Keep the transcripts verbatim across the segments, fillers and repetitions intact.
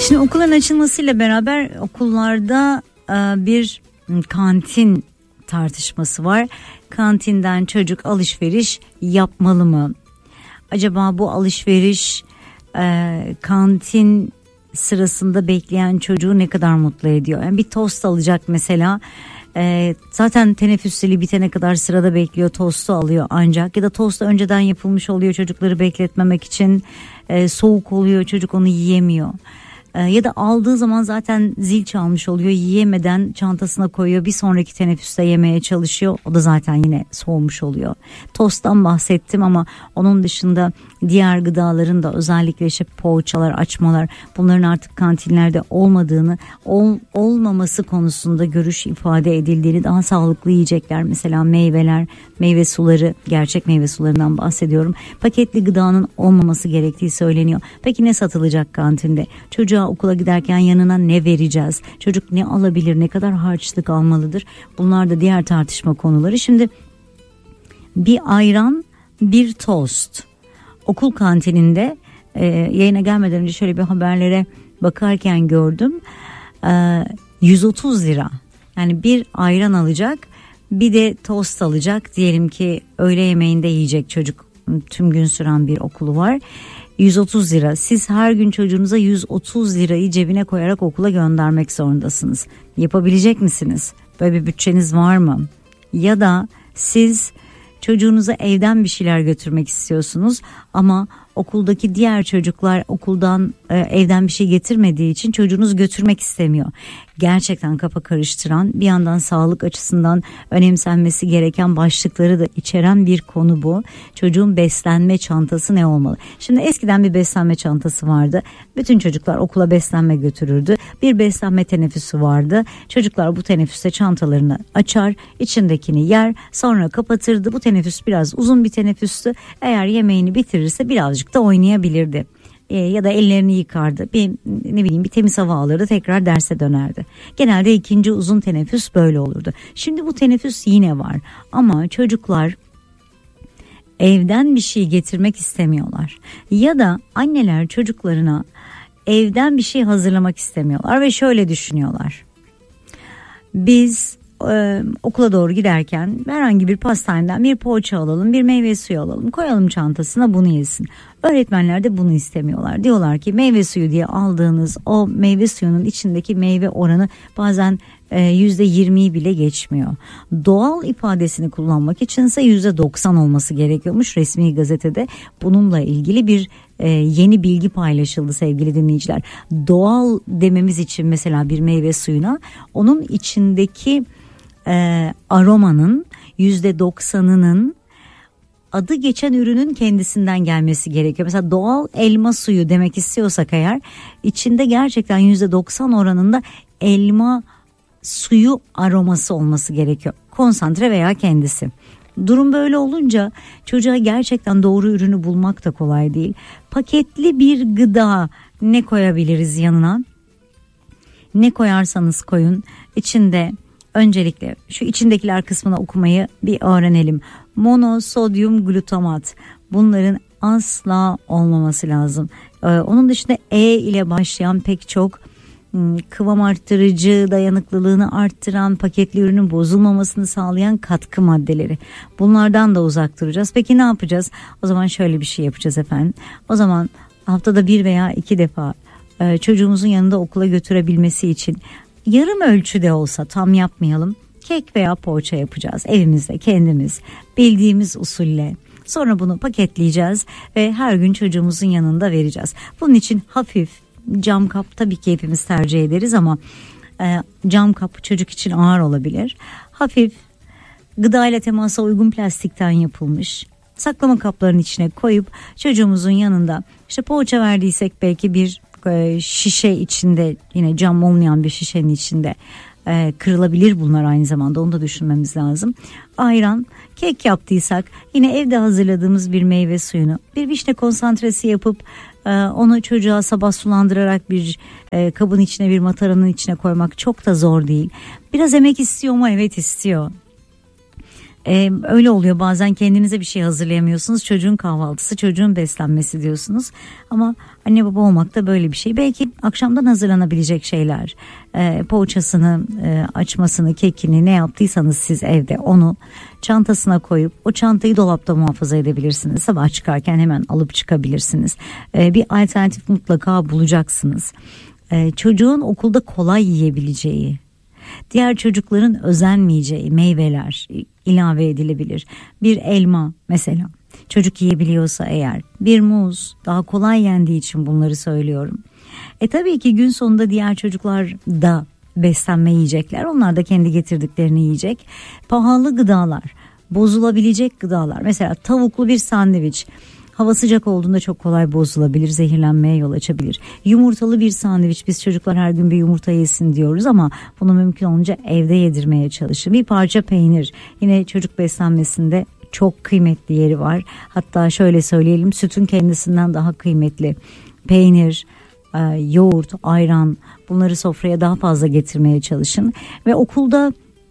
Şimdi okulların açılmasıyla beraber okullarda e, bir kantin tartışması var. Kantinden çocuk alışveriş yapmalı mı? Acaba bu alışveriş e, kantin sırasında bekleyen çocuğu ne kadar mutlu ediyor? Yani bir tost alacak mesela. E, zaten teneffüs zili bitene kadar sırada bekliyor, tostu alıyor ancak, ya da tost önceden yapılmış oluyor çocukları bekletmemek için, e, soğuk oluyor, çocuk onu yiyemiyor. Ya da aldığı zaman zaten zil çalmış oluyor, yiyemeden çantasına koyuyor, bir sonraki teneffüste yemeye çalışıyor, o da zaten yine soğumuş oluyor. Tosttan bahsettim ama onun dışında diğer gıdaların da, özellikle işte poğaçalar, açmalar, bunların artık kantinlerde olmadığını, ol, olmaması konusunda görüş ifade edildiğini, daha sağlıklı yiyecekler, mesela meyveler, meyve suları, gerçek meyve sularından bahsediyorum, paketli gıdanın olmaması gerektiği söyleniyor. Peki ne satılacak kantinde? Çocuğa okula giderken yanına ne vereceğiz? Çocuk ne alabilir? Ne kadar harçlık almalıdır? Bunlar da diğer tartışma konuları. Şimdi bir ayran, bir tost. Okul kantininde e, yayına gelmeden önce şöyle bir haberlere bakarken gördüm. E, yüz otuz lira. Yani bir ayran alacak, bir de tost alacak. Diyelim ki öğle yemeğinde yiyecek çocuk. Tüm gün süren bir okulu var. yüz otuz lira. Siz her gün çocuğunuza yüz otuz lirayı cebine koyarak okula göndermek zorundasınız. Yapabilecek misiniz? Böyle bir bütçeniz var mı? Ya da siz çocuğunuza evden bir şeyler götürmek istiyorsunuz ama okuldaki diğer çocuklar okuldan e, evden bir şey getirmediği için çocuğunuz götürmek istemiyor. Gerçekten kafa karıştıran, bir yandan sağlık açısından önemsenmesi gereken başlıkları da içeren bir konu bu. Çocuğun beslenme çantası ne olmalı? Şimdi eskiden bir beslenme çantası vardı. Bütün çocuklar okula beslenme götürürdü. Bir beslenme teneffüsü vardı. Çocuklar bu teneffüste çantalarını açar, içindekini yer, sonra kapatırdı. Bu teneffüs biraz uzun bir teneffüstü. Eğer yemeğini bitirirse birazcık da oynayabilirdi. E, ya da ellerini yıkardı, bir ne bileyim bir temiz hava alırdı, tekrar derse dönerdi. Genelde ikinci uzun teneffüs böyle olurdu. Şimdi bu teneffüs yine var ama çocuklar evden bir şey getirmek istemiyorlar. Ya da anneler çocuklarına evden bir şey hazırlamak istemiyorlar ve şöyle düşünüyorlar: biz Ee, okula doğru giderken herhangi bir pastaneden bir poğaça alalım, bir meyve suyu alalım, koyalım çantasına, bunu yesin. Öğretmenler de bunu istemiyorlar. Diyorlar ki meyve suyu diye aldığınız o meyve suyunun içindeki meyve oranı bazen yüzde yirmiyi bile geçmiyor. Doğal ifadesini kullanmak içinse yüzde doksan olması gerekiyormuş. Resmi gazetede bununla ilgili bir e, yeni bilgi paylaşıldı sevgili dinleyiciler. Doğal dememiz için mesela bir meyve suyuna onun içindeki e, aromanın yüzde doksanının adı geçen ürünün kendisinden gelmesi gerekiyor. Mesela doğal elma suyu demek istiyorsak eğer, içinde gerçekten yüzde doksan oranında elma suyu aroması olması gerekiyor. Konsantre veya kendisi. Durum böyle olunca çocuğa gerçekten doğru ürünü bulmak da kolay değil. Paketli bir gıda ne koyabiliriz yanına? Ne koyarsanız koyun, içinde öncelikle şu içindekiler kısmını okumayı bir öğrenelim. Monosodyum glutamat, bunların asla olmaması lazım. Ee, onun dışında E ile başlayan pek çok kıvam arttırıcı, dayanıklılığını arttıran, paketli ürünün bozulmamasını sağlayan katkı maddeleri. Bunlardan da uzak duracağız. Peki ne yapacağız? O zaman şöyle bir şey yapacağız efendim. O zaman haftada bir veya iki defa çocuğumuzun yanında okula götürebilmesi için yarım ölçüde olsa, tam yapmayalım, kek veya poğaça yapacağız evimizde, kendimiz bildiğimiz usulle. Sonra bunu paketleyeceğiz ve her gün çocuğumuzun yanında vereceğiz. Bunun için hafif cam kap tabii ki hepimiz tercih ederiz ama e, cam kap çocuk için ağır olabilir. Hafif gıdayla temasa uygun plastikten yapılmış saklama kaplarının içine koyup çocuğumuzun yanında, işte poğaça verdiysek belki bir e, şişe içinde, yine cam olmayan bir şişenin içinde, e, kırılabilir bunlar aynı zamanda, onu da düşünmemiz lazım. Ayran, kek yaptıysak yine evde hazırladığımız bir meyve suyunu, bir vişne konsantresi yapıp onu çocuğa sabah sulandırarak bir e, kabın içine, bir mataranın içine koymak çok da zor değil. Biraz emek istiyor mu? Evet, istiyor. Ee, öyle oluyor bazen, kendinize bir şey hazırlayamıyorsunuz, çocuğun kahvaltısı, çocuğun beslenmesi diyorsunuz ama anne baba olmak da böyle bir şey. Belki akşamdan hazırlanabilecek şeyler, ee, poğaçasını, e, açmasını, kekini, ne yaptıysanız siz evde onu çantasına koyup o çantayı dolapta muhafaza edebilirsiniz. Sabah çıkarken hemen alıp çıkabilirsiniz. Ee, bir alternatif mutlaka bulacaksınız. Ee, çocuğun okulda kolay yiyebileceği, diğer çocukların özenmeyeceği meyveler ilave edilebilir. Bir elma mesela çocuk yiyebiliyorsa eğer, bir muz daha kolay yendiği için bunları söylüyorum. E tabii ki gün sonunda diğer çocuklar da beslenme yiyecekler. Onlar da kendi getirdiklerini yiyecek. Pahalı gıdalar, bozulabilecek gıdalar. Mesela tavuklu bir sandviç hava sıcak olduğunda çok kolay bozulabilir, zehirlenmeye yol açabilir. Yumurtalı bir sandviç, biz çocuklar her gün bir yumurta yesin diyoruz ama bunu mümkün olunca evde yedirmeye çalışın. Bir parça peynir yine çocuk beslenmesinde çok kıymetli yeri var. Hatta şöyle söyleyelim, sütün kendisinden daha kıymetli. Peynir, yoğurt, ayran, bunları sofraya daha fazla getirmeye çalışın. Ve okulda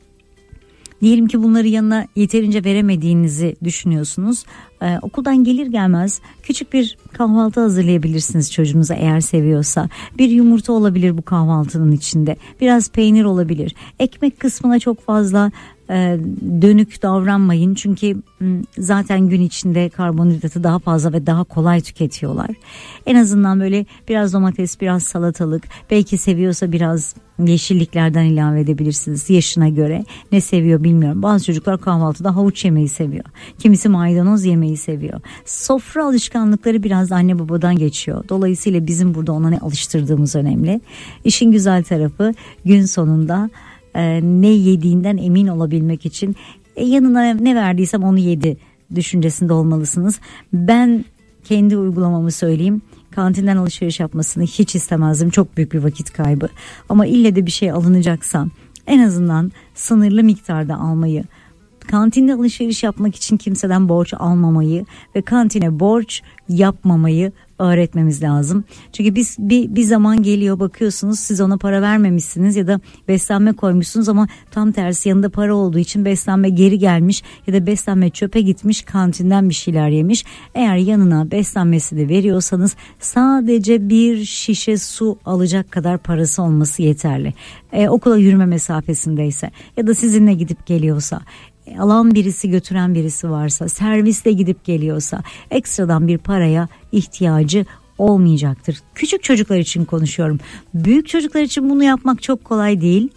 diyelim ki bunları yanına yeterince veremediğinizi düşünüyorsunuz. Ee, okuldan gelir gelmez küçük bir kahvaltı hazırlayabilirsiniz çocuğunuza, eğer seviyorsa. Bir yumurta olabilir bu kahvaltının içinde. Biraz peynir olabilir. Ekmek kısmına çok fazla e, dönük davranmayın. Çünkü m, zaten gün içinde karbonhidratı daha fazla ve daha kolay tüketiyorlar. En azından böyle biraz domates, biraz salatalık, belki seviyorsa biraz yeşilliklerden ilave edebilirsiniz yaşına göre. Ne seviyor bilmiyorum. Bazı çocuklar kahvaltıda havuç yemeyi seviyor. Kimisi maydanoz yemeyi seviyor. Sofra alışkanlıkları biraz anne babadan geçiyor. Dolayısıyla bizim burada ona ne alıştırdığımız önemli. İşin güzel tarafı, gün sonunda e, ne yediğinden emin olabilmek için e, yanına ne verdiysem onu yedi düşüncesinde olmalısınız. Ben kendi uygulamamı söyleyeyim. Kantinden alışveriş yapmasını hiç istemezdim. Çok büyük bir vakit kaybı. Ama ille de bir şey alınacaksa en azından sınırlı miktarda almayı, kantinde alışveriş yapmak için kimseden borç almamayı ve kantine borç yapmamayı öğretmemiz lazım. Çünkü biz bir, bir zaman geliyor, bakıyorsunuz siz ona para vermemişsiniz ya da beslenme koymuşsunuz ama tam tersi yanında para olduğu için beslenme geri gelmiş ya da beslenme çöpe gitmiş, kantinden bir şeyler yemiş. Eğer yanına beslenmesi de veriyorsanız sadece bir şişe su alacak kadar parası olması yeterli. Ee, okula yürüme mesafesindeyse ya da sizinle gidip geliyorsa, alan birisi, götüren birisi varsa, servisle gidip geliyorsa ekstradan bir paraya ihtiyacı olmayacaktır. Küçük çocuklar için konuşuyorum. Büyük çocuklar için bunu yapmak çok kolay değil.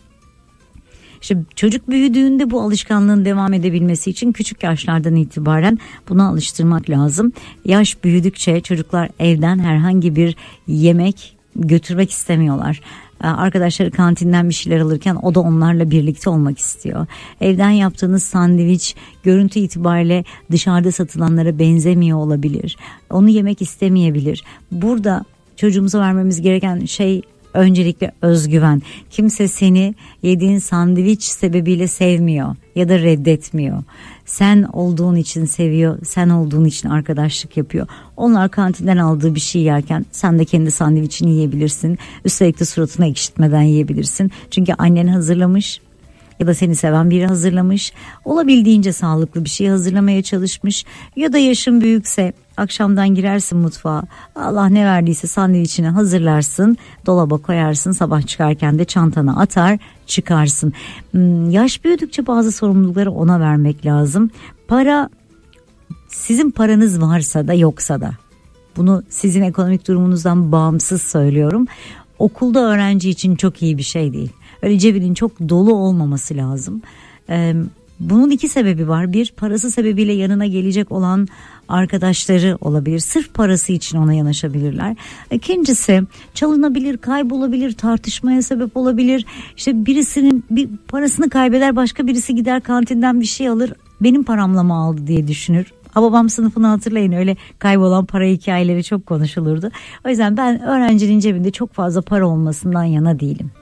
İşte çocuk büyüdüğünde bu alışkanlığın devam edebilmesi için küçük yaşlardan itibaren buna alıştırmak lazım. Yaş büyüdükçe çocuklar evden herhangi bir yemek götürmek istemiyorlar. Arkadaşları kantinden bir şeyler alırken o da onlarla birlikte olmak istiyor. Evden yaptığınız sandviç görüntü itibariyle dışarıda satılanlara benzemiyor olabilir. Onu yemek istemeyebilir. Burada çocuğumuza vermemiz gereken şey öncelikle özgüven. Kimse seni yediğin sandviç sebebiyle sevmiyor ya da reddetmiyor. Sen olduğun için seviyor, sen olduğun için arkadaşlık yapıyor. Onlar kantinden aldığı bir şey yerken sen de kendi sandviçini yiyebilirsin. Üstelik de suratına ekşitmeden yiyebilirsin. Çünkü annen hazırlamış ya da seni seven biri hazırlamış. Olabildiğince sağlıklı bir şey hazırlamaya çalışmış. Ya da yaşın büyükse akşamdan girersin mutfağa. Allah ne verdiyse sandviçini hazırlarsın, dolaba koyarsın, sabah çıkarken de çantana atar çıkarsın. Yaş büyüdükçe bazı sorumlulukları ona vermek lazım. Para, sizin paranız varsa da yoksa da, bunu sizin ekonomik durumunuzdan bağımsız söylüyorum. Okulda öğrenci için çok iyi bir şey değil. Öyle cebinin çok dolu olmaması lazım. Ee, bunun iki sebebi var. Bir, parası sebebiyle yanına gelecek olan arkadaşları olabilir. Sırf parası için ona yanaşabilirler. İkincisi, çalınabilir, kaybolabilir, tartışmaya sebep olabilir. İşte birisinin bir parasını kaybeder, başka birisi gider kantinden bir şey alır. Benim paramla mı aldı diye düşünür. Hababam sınıfını hatırlayın, öyle kaybolan para hikayeleri çok konuşulurdu. O yüzden ben öğrencinin cebinde çok fazla para olmasından yana değilim.